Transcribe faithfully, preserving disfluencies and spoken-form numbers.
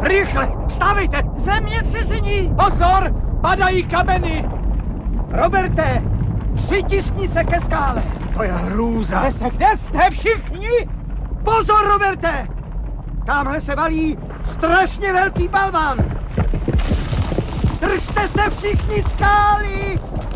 Rychle, vstávejte! Zemětřesení! Pozor, padají kameny! Roberte, přitiskni se ke skále. To je hrůza. Kde jste, kde jste všichni? Pozor, Roberte! Tamhle se valí strašně velký balvan. Držte se všichni skály!